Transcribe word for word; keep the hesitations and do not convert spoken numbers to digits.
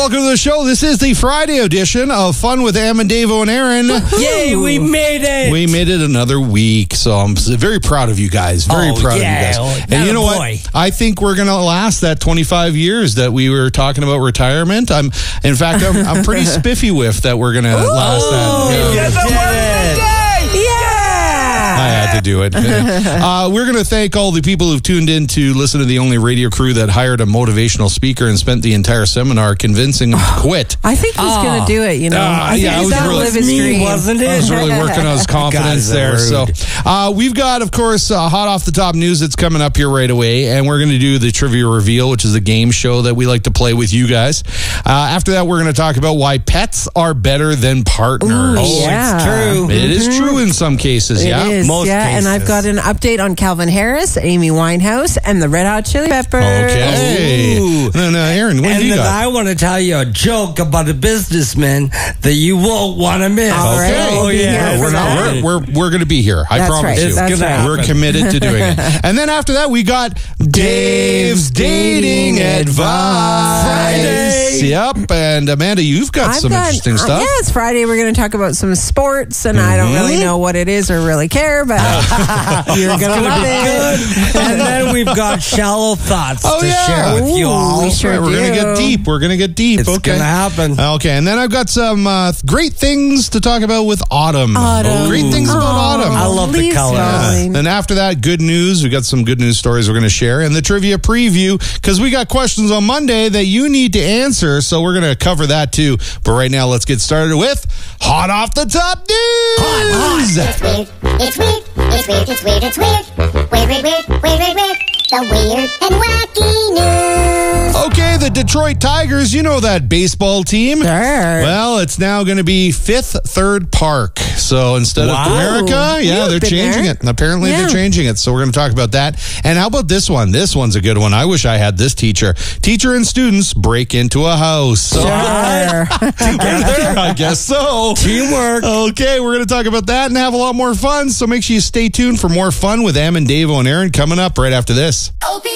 welcome to the show. This is the Friday edition of Fun with Am and Davo and Aaron. Yay, we made it. We made it another week, so I'm very proud of you guys. Very oh, proud yeah. of you guys. And you know boy. what? I think we're going to last that twenty-five years that we were talking about retirement. I'm, in fact, I'm, I'm pretty spiffy with that we're going to last that. You Yeah. did it. I had to do it. Uh, we're going to thank all the people who've tuned in to listen to the only radio crew that hired a motivational speaker and spent the entire seminar convincing him to quit. I think he's Oh. going to do it, you know. Uh, I think yeah, I he's was going to really- live his Me, dream. wasn't it? I was really working on his confidence Guys are there. So rude. uh, we've got, of course, uh, hot off the top news that's coming up here right away, and we're going to do the trivia reveal, which is a game show that we like to play with you guys. Uh, after that, we're going to talk about why pets are better than partners. Ooh, Oh, yeah. it's true. It is true in some cases, It yeah. is, Most yeah. And I've cases. got an update on Calvin Harris, Amy Winehouse, and the Red Hot Chili Peppers. Okay. Ooh. No, no, Aaron, what And do you then got? I want to tell you a joke about a businessman that you won't want to miss. All right, Okay. we'll be yeah. here we're for not. that. We're we're, we're going to be here. I That's promise right. you. That's gonna right. happen. We're committed to doing it. And then after that, we got Dave's dating advice. Friday. Yep. And Amanda, you've got I've some got- interesting uh, stuff. yeah, it's Friday. We're going to talk about some sports, and I don't really know what it is or really care, but you're going to love it. And then we've got shallow thoughts Oh, to yeah. share with you Ooh, all. we sure Right, we're going to do. get deep. We're going to get deep. It's okay. gonna happen. Okay. And then I've got some uh, great things to talk about with autumn. Autumn. Great things about Oh, autumn. I love the leaves color. falling. Then after that, good news. We got some good news stories we're going to share, and the trivia preview, because we got questions on Monday that you need to answer. So we're going to cover that too. But right now, let's get started with hot off the top news. It's weird, it's weird, it's weird, it's weird, it's weird. Weird, weird, weird, weird, weird, weird. The weird and wacky news. Okay, the Detroit Tigers, you know that baseball team. Sure. Well, it's now going to be Fifth Third Park. So instead Wow. of America, yeah, You've they're been changing there. it. Apparently, Yeah. they're changing it. So we're going to talk about that. And how about this one? This one's a good one. I wish I had this teacher. Teacher and students break into a house. So, Sure. I guess so. Teamwork. Okay, we're going to talk about that and have a lot more fun. So make sure you stay tuned for more fun with Am and Davo and Aaron coming up right after this. O P